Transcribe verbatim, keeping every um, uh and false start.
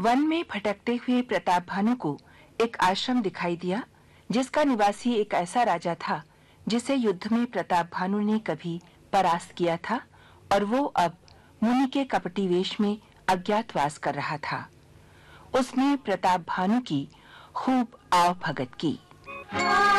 One में भटकते हुए प्रताप भानु को एक आश्रम दिखाई दिया, जिसका निवासी एक ऐसा राजा था जिसे युद्ध में प्रताप भानु ने कभी परास्त किया था, और वो अब मुनि के कपटी वेश में अज्ञातवास कर रहा था। उसने प्रताप भानु की खूब आव भगत की।